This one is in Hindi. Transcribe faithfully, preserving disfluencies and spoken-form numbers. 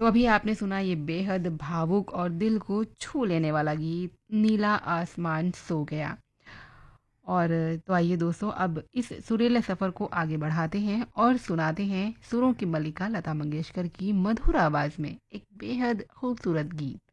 तो अभी आपने सुना ये बेहद भावुक और दिल को छू लेने वाला गीत नीला आसमान सो गया। और तो आइए दोस्तों अब इस सुरीले सफ़र को आगे बढ़ाते हैं और सुनाते हैं सुरों की मल्लिका लता मंगेशकर की मधुर आवाज़ में एक बेहद खूबसूरत गीत।